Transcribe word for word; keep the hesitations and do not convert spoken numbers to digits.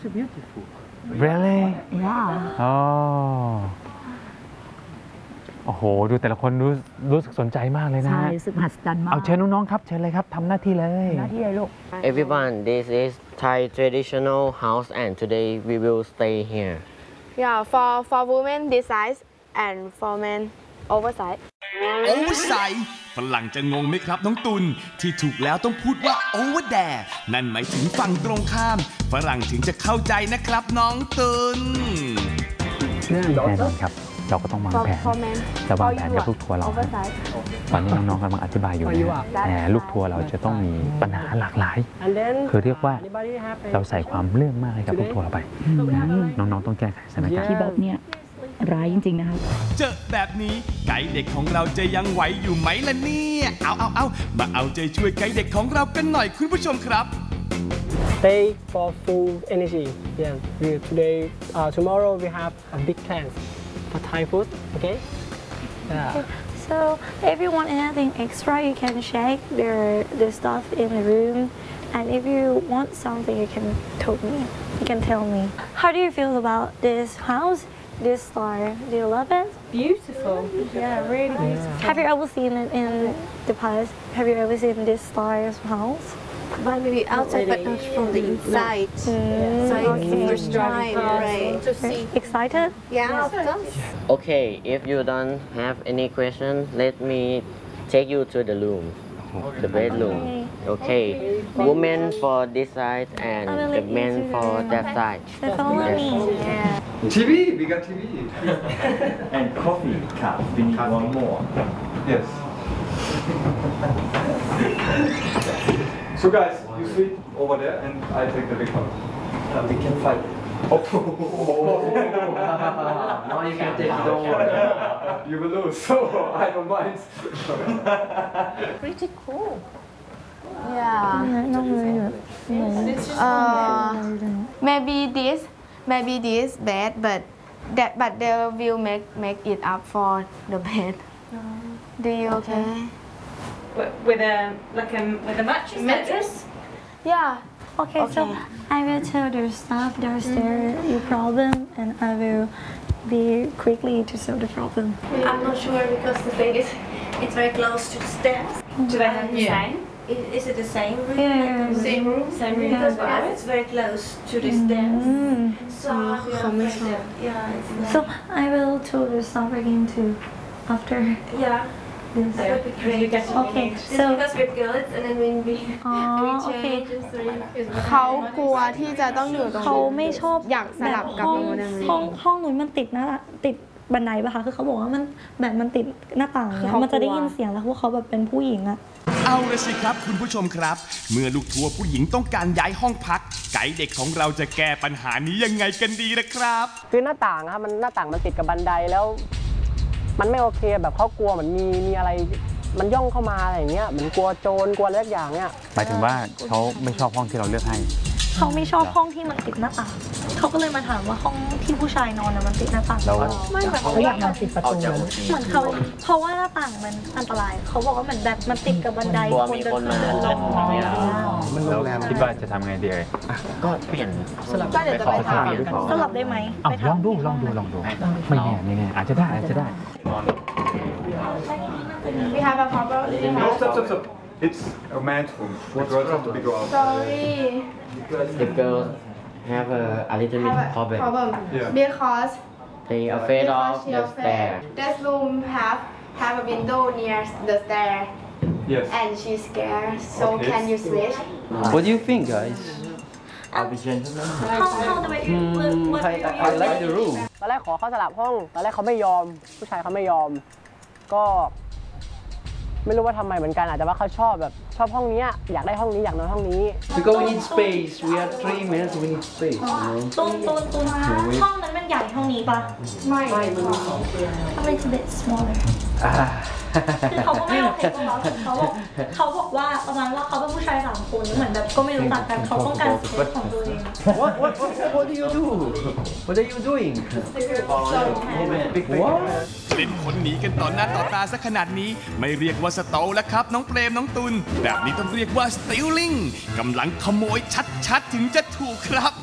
too beautiful. Really? Yeah. อ๋อโอ้โหดูแต่ละคนรู้รู้สึกสนใจมากเลยนะใช่รู้สึกมหัศจรรย์มากเอาเชิญน้องๆครับเชิญเลยครับทำหน้าที่เลยหน้าที่เลยลูก Everyone, this is Thai traditional house, and today we will stay here. Yeah, for for women this size and for men oversize. โอเวอร์ไซส์ฝรั่งจะงงไหมครับน้องตุลที่ถูกแล้วต้องพูดว่าโอเวอร์แดร์นั่นหมายถึงฝั่งตรงข้ามฝรั่งถึงจะเข้าใจนะครับน้องตุลแน่นอนครับเราก็ต้องวาง For แผน for men จะวาง for แผน you กับลูกทัวร์เรา oversize. ตอนนี้น้องๆกำลังอธิบายอยู่นะแต่ลูกทัวร์เราจะต้องมีปัญหาหลากหลาย And then คือเรียกว่า anybody have a เราใส่ความเรื่องมากให้กับลูกทัวร์เราไป น้องๆต้องแก้ไขสถานการณ์พี่บ๊อบเนี่ยร้ายจริงๆนะครับเจอแบบนี้ไกด์เด็กของเราจะยังไหวอยู่ไหมล่ะเนี่ยเอาเอาเอามาเอาใจช่วยไกด์เด็กของเรากันหน่อยคุณผู้ชมครับ stay for full energy. Yeah. We, today, uh, tomorrow we have a big plan for Thai food. Okay. Yeah. So if you want anything extra, you can check the the stuff in the room, and if you want something, you can tell me. You can tell me. How do you feel about this house, this star? Do you love it? Beautiful. Yeah, really beautiful. Have you ever seen it in the past? Have you ever seen this star's house? But maybe outside, but not from the inside. Mm, So it's the okay. first time, right? To see. Excited? Yeah, of course. Okay, if you don't have any question, let me take you to the room, the bedroom. Okay, women for this side and the men for that side. So follow me. T V, we got T V. And coffee cup, we need one more. Yes. So guys, you sleep over there and I take the big one. Uh, we can fight. Oh. Now you can take the one. You will lose, so I don't mind. Pretty cool. Yeah. Uh, maybe this, maybe this bed, but that but they will make make it up for the bed. Do you okay? With a like a with a mattress. Mattress? Yeah. Okay, so I will tell the staff downstairs your problem, and I will be quickly to solve the problem. I'm not sure because the bed is it's very close to the stairs. Do they have the same? Is, is it the same room? Yeah. Same room? Same room Because as well? it's very close to the stairs. Mm. So I feel afraid that, yeah, it's not. So I will tell the staff again too after Yeah, this. that would be great. You get it. Okay, Just so because we're girls and then when we, อ๋อ we โอเค change and so เขากลัวที่จะต้องอยู่ตรงเขาไม่ชอบอยากสลับกับห้องตรงนั้นห้องห้องนู้นมันติดหน้าติดบันไดปะคะคือเขาบอกว่ามันแบบมันติดหน้าต่างเนี่ยมันจะได้ยินเสียงแล้วพวกเขาแบบเป็นผู้หญิงอะเอาละสิครับคุณผู้ชมครับ เมื่อลูกทัวร์ผู้หญิงต้องการย้ายห้องพัก ไกด์เด็กของเราจะแก้ปัญหานี้ยังไงกันดีนะครับคือหน้าต่างครับมันหน้าต่างมันติดกับบันไดแล้ว มันไม่โอเคแบบเขากลัวเหมือนมีมีอะไรมันย่องเข้ามาอะไรอย่างเงี้ยเหมือนกลัวโจรกลัวอะไรอย่างเงี้ยหมายถึงว่าเขาไม่ชอบห้องที่เราเลือกให้เขาไม่ชอบห้องที่มันติดหน้าต่างเขาก็เลยมาถามว่าห้องที่ผู้ชายนอนน่ะมันติดหน้าต่างแล้วไม่แบบเขาอยากนอนติดประตูเหมือนเขาเพราะว่าหน้าต่างมันอันตรายเขาบอกว่าเหมือนแบบมันติดกับบันไดกลัวมีคนมาเดินลงแล้วคิดว่าจะทำไงดีเอ่ยก็เปลี่ยนก็เดี๋ยวจะไปถามกันสลับได้ไหมเอาลองดูลองดูลองดูไม่แน่ไม่แน่อาจจะได้อาจจะได้ We have a problem. No, stop, stop, stop. It's a man's room. The girls have to be go out. Sorry. The girls have a, a little bit Have a problem. problem Yeah. because They afraid because of she the afraid. stair. This room have have a window near the stair, Yes. and she's scared. So Okay. can you switch? What do you think, guys? How how the way Mm, I, I, I like the room. ตอนแรกขอเขาสลับห้องตอนแรกเขาไม่ยอม ผู้ชายเขาไม่ยอม ก็ไม่รู้ว่าทำไมเหมือนกันอาจจะว่าเขาชอบแบบชอบห้องนี้อยากได้ห้องนี้อยากนอนห้องนี้ Because we need space. We are three men, so we need space. You know. ตูนตูนตูนห้องนั้นมันใหญ่ห้องนี้ปะไม่ไม่ A little bit smaller คือเขาก็ไม่โอเคกับเราเขาบอกเขาบอกว่าประมาณว่าเขาเป็นผู้ชายสามคนเหมือนแบบก็ไม่รู้จักกันเขาต้องการสเปซของตัวเอง What, what, what, what do you do? What are you doing? What? เล่นคนหนีกันต่อหน้าต่อตาซะขนาดนี้ ไม่เรียกว่าสโตลแล้วครับ น้องเปรมน้องตุลแบบนี้ต้องเรียกว่า stealing กำลังขโมยชัดๆถึงจะถูกครับ